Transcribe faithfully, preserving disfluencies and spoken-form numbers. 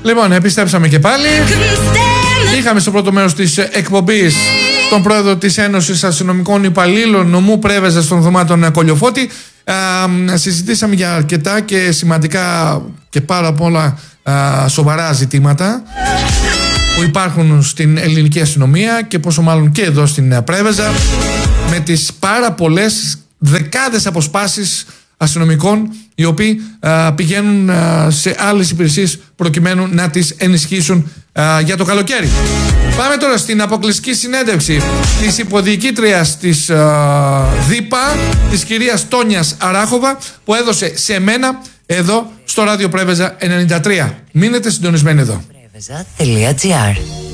Λοιπόν, επιστρέψαμε και πάλι. Είχαμε στο πρώτο μέρος της εκπομπής τον πρόεδρο της Ένωσης Αστυνομικών Υπαλλήλων νομού Πρέβεζα στον Θωμάτων Κολιοφώτη. Α, συζητήσαμε για αρκετά και σημαντικά και πάρα πολλά α, σοβαρά ζητήματα που υπάρχουν στην ελληνική αστυνομία και πόσο μάλλον και εδώ στην Πρέβεζα, με τις πάρα πολλές δεκάδες αποσπάσεις αστυνομικών οι οποίοι α, πηγαίνουν α, σε άλλες υπηρεσίες προκειμένου να τις ενισχύσουν α, για το καλοκαίρι. Πάμε τώρα στην αποκλειστική συνέντευξη της υποδιοικήτριας της α, ΔΥΠΑ, της κυρίας Τόνιας Αράχοβα, που έδωσε σε μένα εδώ στο Ράδιο Πρέβεζα ενενήντα τρία. Μείνετε συντονισμένοι εδώ. Πρέβεζα τελεία τζι άρ